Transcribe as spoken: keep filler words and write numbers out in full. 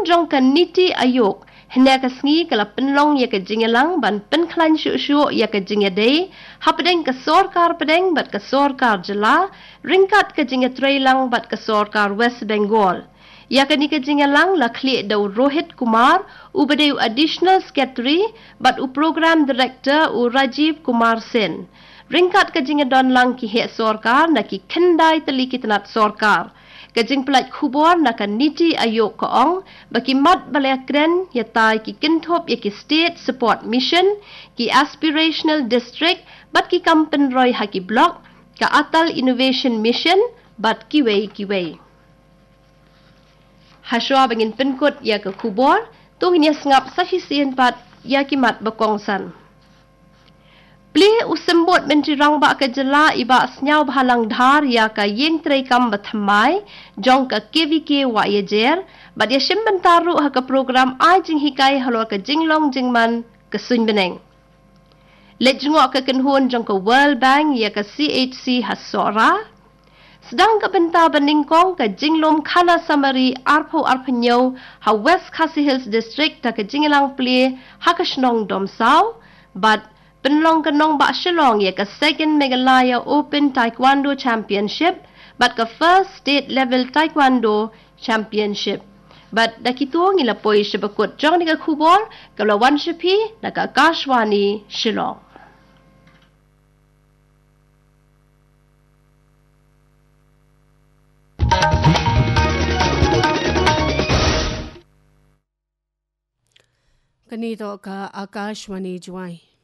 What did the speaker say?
jong kan niti ayuk hena ka sngi kala penlong ya ka jingelang ban pen klan shu shu ya ka jingede hapdeng ka sorkar pedeng bat ka sorkar jela ringkat ka jingetrailang bat ka sorkar West Bengal ya ka ni ka jingelang la khli daw Rohit Kumar ubadeu additional secretary bat u program director u Rajiv Kumar Sen ringkat ka jingedon lang ki he sorkar na ki kendai teli kitnat sorkar Kajing pelat kubor nakan niti ayok koong bagi mat balai kren ya tai ki kintop ya ki state support mission ki aspirational district bat ki kampen roy haki block ka atal innovation mission bat ki wei ki wei. Haswa bangin penkut ya ke kubor tung ini sengap sahisian pat ya ki mat bekongsan. Pli usembut menteri rang bak ke jela iba senyau bahalang dhar ya ka yen treikam bathamai jong ka K V K wa yejer bat ya sim bentaru ha ka program ai jing hikai halo ka jinglong jingman ke sun beneng let jengok ka kenhun jong ka World Bank ya ka C H C hasora sedang ka benta beningkong ka jinglom khana samari arpo arpenyo ha West Khasi Hills district ta ka jinglang pli ha ka snong domsau bat Penlong kenong bak Shillong ya ke second Meghalaya Open Taekwondo Championship bat ke first state level Taekwondo Championship. Bat dah kitu ngila poi sebekut jong ni ke kubor ke lawan sepi nak ke Kashwani Shillong. Kanito ka Akashwani Juai.